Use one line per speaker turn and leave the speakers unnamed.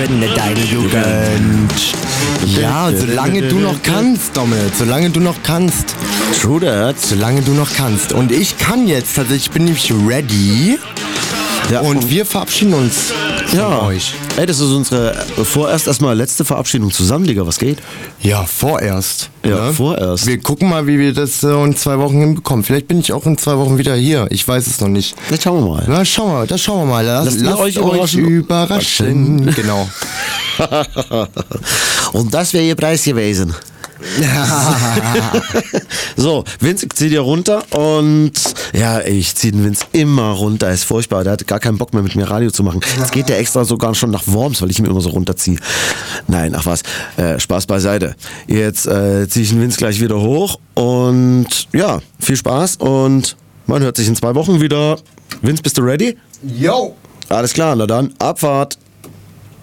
Ende deine Jugend. Ja, solange du noch kannst, Dommel, solange du noch kannst.
True that.
Solange du noch kannst. Und ich kann jetzt, also ich bin nämlich ready.
Ja,
und wir verabschieden uns von euch.
Ey, das ist unsere vorerst erstmal letzte Verabschiedung zusammen, Digga. Was geht?
Ja, vorerst.
Ja, vorerst.
Wir gucken mal, wie wir das in 2 Wochen hinbekommen. Vielleicht bin ich auch in 2 Wochen wieder hier. Ich weiß es noch nicht.
Das schauen wir mal.
Na, schauen wir mal. Lasst euch überraschen. Genau.
Und das wäre ihr Preis gewesen. So, Vince zieht ihr runter und ja, ich ziehe den Vince immer runter, ist furchtbar, der hat gar keinen Bock mehr mit mir Radio zu machen. Jetzt geht der extra sogar schon nach Worms, weil ich ihn immer so runterziehe. Nein, ach was, Spaß beiseite. Jetzt ziehe ich den Vince gleich wieder hoch und ja, viel Spaß und man hört sich in 2 Wochen wieder. Vince, bist du ready?
Yo!
Alles klar, na dann, Abfahrt!